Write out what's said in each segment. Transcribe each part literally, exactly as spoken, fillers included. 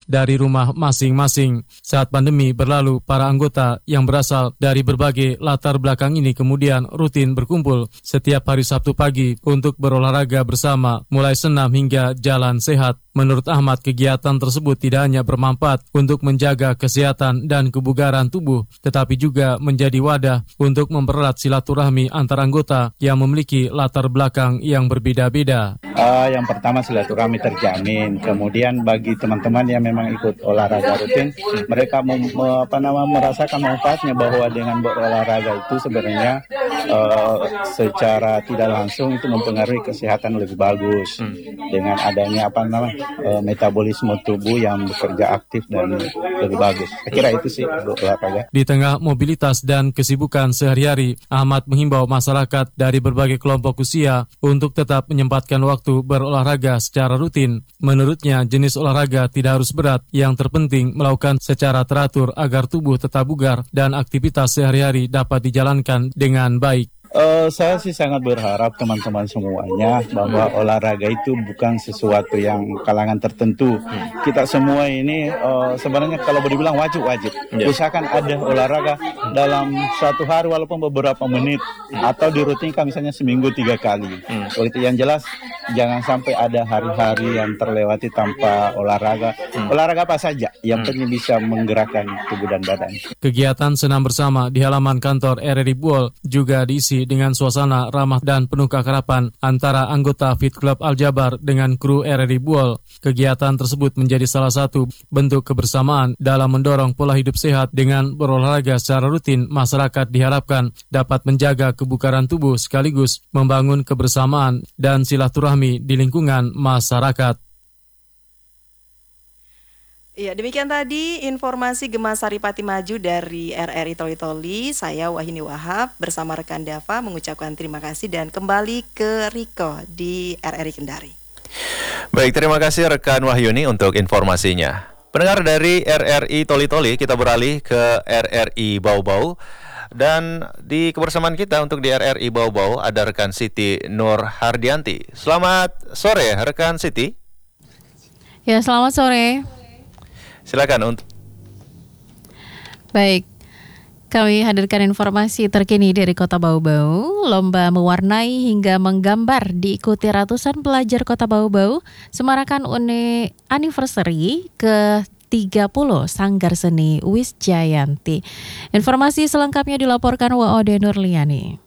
dari rumah masing-masing. Saat pandemi berlalu, para anggota yang berasal dari berbagai latar belakang ini kemudian rutin berkumpul setiap hari Sabtu pagi untuk berolahraga bersama, mulai senam hingga jalan sehat. Menurut Ahmad, kegiatan tersebut tidak hanya bermanfaat untuk menjaga kesehatan dan kebugaran tubuh, tetapi juga menjadi wadah untuk mempererat silaturahmi antar anggota yang memiliki latar belakang yang berbeda-beda. Uh, yang pertama silaturahmi terjamin. Kemudian bagi teman-teman yang memang ikut olahraga rutin, mereka mem, apa nama, merasakan manfaatnya bahwa dengan berolahraga itu sebenarnya uh, secara tidak langsung itu mempengaruhi kesehatan lebih bagus. Dengan adanya apa nama uh, metabolisme tubuh yang bekerja aktif dan lebih bagus. Saya kira itu sih olahraga. Di tengah mobilitas dan kesibukan sehari-hari, Ahmad menghimbau masyarakat dari berbagai kelompok usia untuk tetap menyempatkan waktu berolahraga secara rutin. Menurutnya, jenis olahraga tidak harus berat, yang terpenting melakukan secara teratur agar tubuh tetap bugar dan aktivitas sehari-hari dapat dijalankan dengan baik. Uh, saya sih sangat berharap teman-teman semuanya bahwa olahraga itu bukan sesuatu yang kalangan tertentu. Kita semua ini uh, sebenarnya kalau boleh dibilang wajib-wajib. Usahakan ada olahraga dalam satu hari walaupun beberapa menit atau dirutinkan misalnya seminggu tiga kali. Begitu, yang jelas jangan sampai ada hari-hari yang terlewati tanpa olahraga. Olahraga apa saja yang penting bisa menggerakkan tubuh dan badan. Kegiatan senam bersama di halaman kantor R R I Buol juga diisi dengan suasana ramah dan penuh keakraban antara anggota Fit Club Al-Jabar dengan kru R R I Buol. Kegiatan tersebut menjadi salah satu bentuk kebersamaan dalam mendorong pola hidup sehat. Dengan berolahraga secara rutin, masyarakat diharapkan dapat menjaga kebugaran tubuh sekaligus membangun kebersamaan dan silaturahmi di lingkungan masyarakat. Ya, demikian tadi informasi Gema Saripati Maju dari R R I Toli-Toli. Saya Wahini Wahab bersama rekan Dava mengucapkan terima kasih dan kembali ke Riko di R R I Kendari. Baik, terima kasih rekan Wahyuni untuk informasinya. Pendengar dari R R I Toli-Toli, kita beralih ke R R I Bau-Bau. Dan di kebersamaan kita untuk di R R I Bau-Bau ada rekan Siti Nur Hardianti. Selamat sore rekan Siti. Ya, selamat sore. Silakan untuk. Baik, kami hadirkan informasi terkini dari Kota Bau-Bau. Lomba mewarnai hingga menggambar diikuti ratusan pelajar Kota Bau-Bau semarakan Une Anniversary ke tiga puluh Sanggar Seni Wisjayanti. Informasi selengkapnya dilaporkan W O D Nurliani.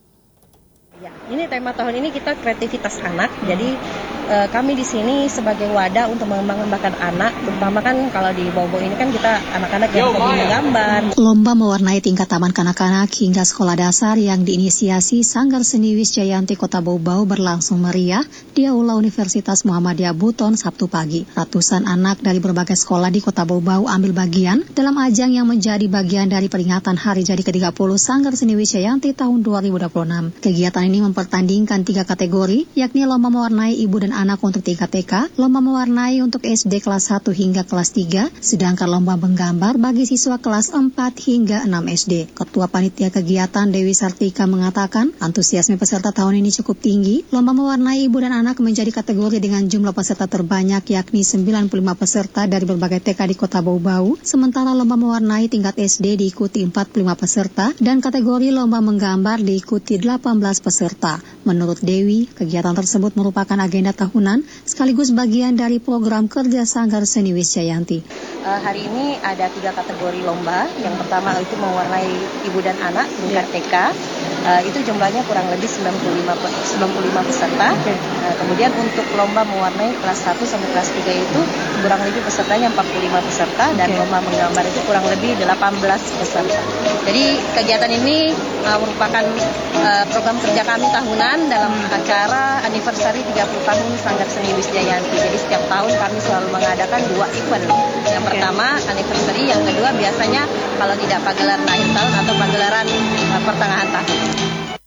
Ya, ini tema tahun ini kita kreativitas anak. Jadi eh, kami di sini sebagai wadah untuk mengembangkan anak, terutama kan kalau di Bau-Bau ini kan kita anak-anak yang hobi menggambar. Lomba mewarnai tingkat taman kanak-kanak hingga sekolah dasar yang diinisiasi Sanggar Seni Wisjayanti Kota Bau-Bau berlangsung meriah di Aula Universitas Muhammadiyah Buton Sabtu pagi. Ratusan anak dari berbagai sekolah di Kota Bau-Bau ambil bagian dalam ajang yang menjadi bagian dari peringatan Hari Jadi ke tiga puluh Sanggar Seni Wisjayanti tahun dua ribu dua puluh enam. Kegiatan ini mempertandingkan tiga kategori, yakni lomba mewarnai ibu dan anak untuk tingkat T K, lomba mewarnai untuk S D kelas satu hingga kelas tiga, sedangkan lomba menggambar bagi siswa kelas empat hingga enam S D. Ketua Panitia Kegiatan Dewi Sartika mengatakan, antusiasme peserta tahun ini cukup tinggi. Lomba mewarnai ibu dan anak menjadi kategori dengan jumlah peserta terbanyak, yakni sembilan puluh lima peserta dari berbagai T K di Kota Bau-Bau, sementara lomba mewarnai tingkat S D diikuti empat puluh lima peserta dan kategori lomba menggambar diikuti delapan belas peserta. Menurut Dewi, kegiatan tersebut merupakan agenda tahunan sekaligus bagian dari program kerja Sanggar Seni Wisjayanti. Uh, hari ini ada tiga kategori lomba. Yang pertama itu mewarnai ibu dan anak tingkat T K. Uh, itu jumlahnya kurang lebih sembilan puluh lima peserta. Uh, kemudian untuk lomba mewarnai kelas satu sampai kelas tiga itu kurang lebih pesertanya empat puluh lima peserta dan lomba menggambar itu kurang lebih delapan belas peserta. Jadi kegiatan ini uh, merupakan uh, program kerja kami tahunan dalam acara anniversary tiga puluh tahun Sanggar Seni Wisjayanti. Jadi setiap tahun kami selalu mengadakan dua event. Yang pertama anniversary, yang kedua biasanya kalau tidak pagelaran akhir tahun atau pagelaran uh, pertengahan tahun.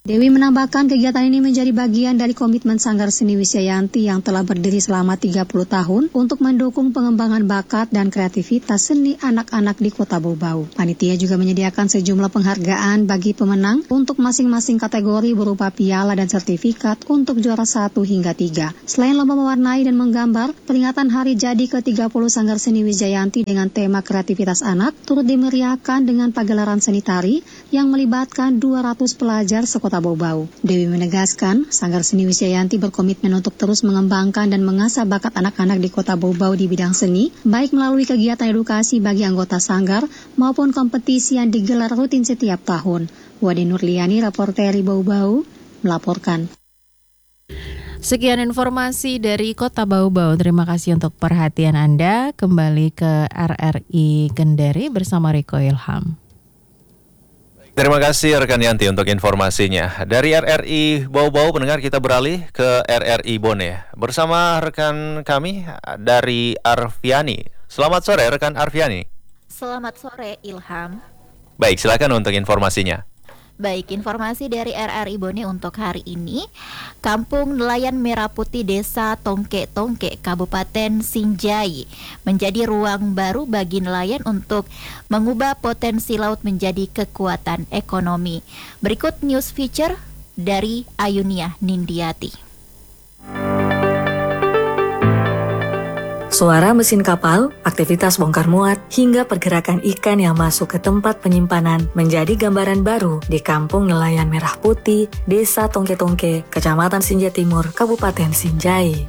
Dewi menambahkan kegiatan ini menjadi bagian dari komitmen Sanggar Seni Wisjayanti yang telah berdiri selama tiga puluh tahun untuk mendukung pengembangan bakat dan kreativitas seni anak-anak di Kota Bau-Bau. Panitia juga menyediakan sejumlah penghargaan bagi pemenang untuk masing-masing kategori berupa piala dan sertifikat untuk juara satu hingga tiga. Selain lomba mewarnai dan menggambar, peringatan hari jadi ke tiga puluh Sanggar Seni Wisjayanti dengan tema kreativitas anak turut dimeriahkan dengan pagelaran seni tari yang melibatkan dua ratus pelajar sekota Bau-Bau. Dewi menegaskan, Sanggar Seni Wisjayanti berkomitmen untuk terus mengembangkan dan mengasah bakat anak-anak di Kota Bau-Bau di bidang seni, baik melalui kegiatan edukasi bagi anggota Sanggar maupun kompetisi yang digelar rutin setiap tahun. Wadi Nurliani, reporter Bau-Bau, melaporkan. Sekian informasi dari Kota Bau-Bau. Terima kasih untuk perhatian Anda. Kembali ke R R I Kendari bersama Riko Ilham. Terima kasih rekan Yanti untuk informasinya. Dari R R I Bau-Bau pendengar kita beralih ke R R I Bone bersama rekan kami dari Arfiani. Selamat sore rekan Arfiani. Selamat sore Ilham. Baik, silakan untuk informasinya. Baik, informasi dari R R I Bone untuk hari ini. Kampung Nelayan Merah Putih Desa Tongke-Tongke, Kabupaten Sinjai menjadi ruang baru bagi nelayan untuk mengubah potensi laut menjadi kekuatan ekonomi. Berikut news feature dari Ayunia Nindiati. Suara mesin kapal, aktivitas bongkar muat, hingga pergerakan ikan yang masuk ke tempat penyimpanan menjadi gambaran baru di Kampung Nelayan Merah Putih, Desa Tongke-Tongke, Kecamatan Sinjai Timur, Kabupaten Sinjai.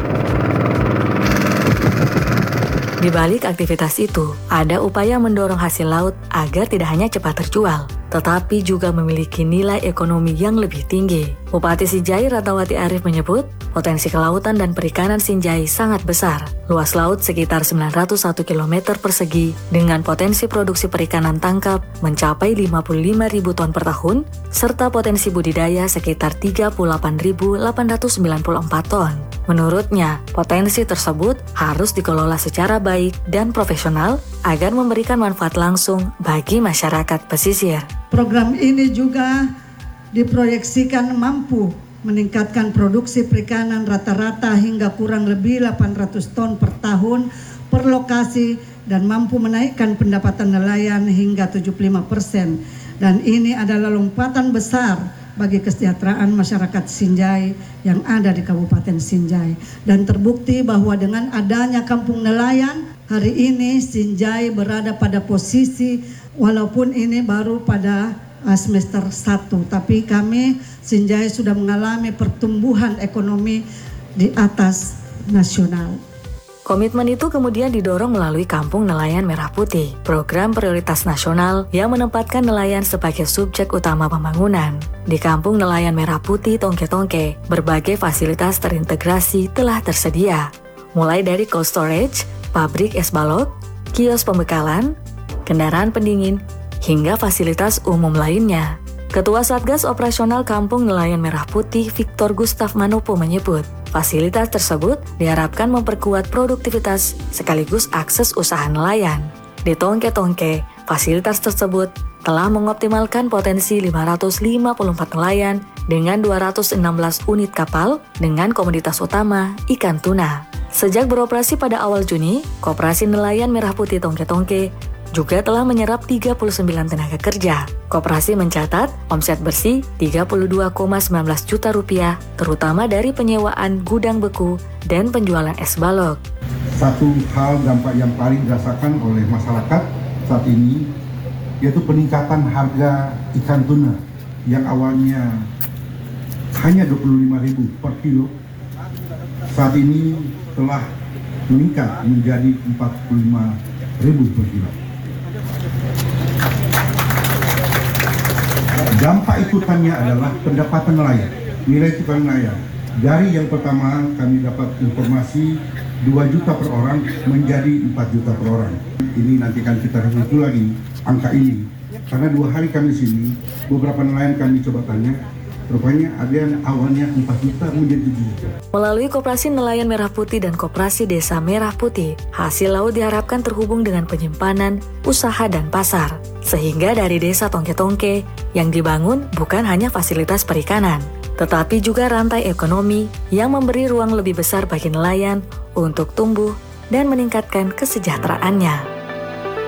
Di balik aktivitas itu, ada upaya mendorong hasil laut agar tidak hanya cepat terjual, tetapi juga memiliki nilai ekonomi yang lebih tinggi. Bupati Sinjai Ratnawati Arif menyebut, potensi kelautan dan perikanan Sinjai sangat besar. Luas laut sekitar sembilan ratus satu kilometer persegi dengan potensi produksi perikanan tangkap mencapai lima puluh lima ribu ton per tahun, serta potensi budidaya sekitar tiga puluh delapan ribu delapan ratus sembilan puluh empat ton. Menurutnya, potensi tersebut harus dikelola secara baik dan profesional agar memberikan manfaat langsung bagi masyarakat pesisir. Program ini juga diproyeksikan mampu meningkatkan produksi perikanan rata-rata hingga kurang lebih delapan ratus ton per tahun per lokasi dan mampu menaikkan pendapatan nelayan hingga tujuh puluh lima persen. Dan ini adalah lompatan besar bagi kesejahteraan masyarakat Sinjai yang ada di Kabupaten Sinjai. Dan terbukti bahwa dengan adanya kampung nelayan, hari ini Sinjai berada pada posisi, walaupun ini baru pada semester satu, tapi kami Sinjai sudah mengalami pertumbuhan ekonomi di atas nasional. Komitmen itu kemudian didorong melalui Kampung Nelayan Merah Putih, program prioritas nasional yang menempatkan nelayan sebagai subjek utama pembangunan. Di Kampung Nelayan Merah Putih Tongke-Tongke, berbagai fasilitas terintegrasi telah tersedia, mulai dari cold storage, pabrik es balok, kios pembekalan, kendaraan pendingin, hingga fasilitas umum lainnya. Ketua Satgas Operasional Kampung Nelayan Merah Putih Victor Gustav Manopo menyebut, fasilitas tersebut diharapkan memperkuat produktivitas sekaligus akses usaha nelayan. Di Tongke-Tongke, fasilitas tersebut telah mengoptimalkan potensi lima ratus lima puluh empat nelayan dengan dua ratus enam belas unit kapal dengan komoditas utama ikan tuna. Sejak beroperasi pada awal Juni, Koperasi Nelayan Merah Putih Tongke-Tongke juga telah menyerap tiga puluh sembilan tenaga kerja. Koperasi mencatat omset bersih tiga puluh dua koma satu sembilan juta rupiah, terutama dari penyewaan gudang beku dan penjualan es balok. Satu hal dampak yang paling dirasakan oleh masyarakat saat ini yaitu peningkatan harga ikan tuna yang awalnya hanya dua puluh lima ribu per kilo, saat ini telah meningkat menjadi empat puluh lima ribu per kilo. Dampak ikutannya adalah pendapatan nelayan, nilai tukar nelayan. Dari yang pertama kami dapat informasi dua juta per orang menjadi empat juta per orang. Ini nanti kan kita review lagi angka ini. Karena dua hari kami sini, beberapa nelayan kami coba tanya, rupanya ada yang awalnya empat juta menjadi tujuh juta. Melalui Koperasi Nelayan Merah Putih dan Koperasi Desa Merah Putih, hasil laut diharapkan terhubung dengan penyimpanan, usaha dan pasar. Sehingga dari desa Tongke-Tongke yang dibangun bukan hanya fasilitas perikanan, tetapi juga rantai ekonomi yang memberi ruang lebih besar bagi nelayan untuk tumbuh dan meningkatkan kesejahteraannya.